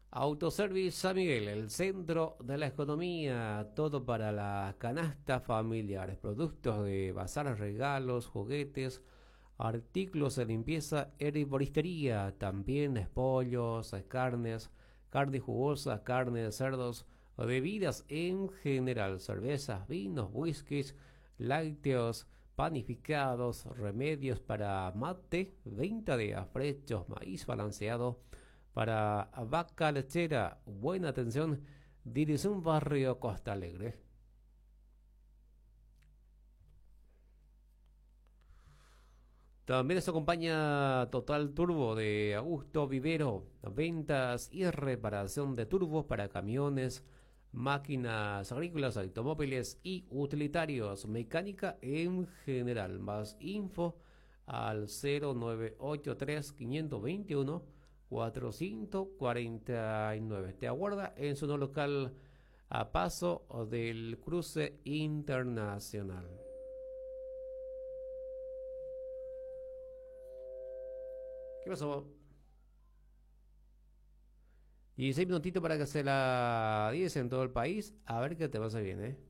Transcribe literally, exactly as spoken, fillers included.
Autoservice San Miguel, el centro de la economía, todo para la canasta familiar, productos de bazar, regalos, juguetes, artículos de limpieza, herboristería, también pollos, carnes, carne jugosa, carne de cerdos, bebidas en general, cervezas, vinos, whiskies, lácteos, panificados, remedios para mate, venta de afrechos, maíz balanceado, para vaca lechera, buena atención, dirección barrio Costa Alegre. También nos acompaña Total Turbo de Augusto Vivero, ventas y reparación de turbos para camiones, máquinas agrícolas, automóviles y utilitarios, mecánica en general. Más info al cero nueve ocho tres cinco dos uno cuatro cinco cuatro nueve. Te aguarda en su no local a paso del cruce internacional. ¿Qué pasó? dieciséis minutitos para que sea la diez en todo el país. A ver qué te pasa bien, ¿eh?